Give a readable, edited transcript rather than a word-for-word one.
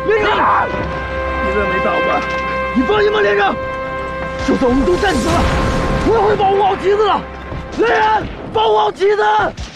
连长，你认没到吧？你放心吧，连长。就算我们都战死了，我也会保护好旗子的。来人，保护好旗子！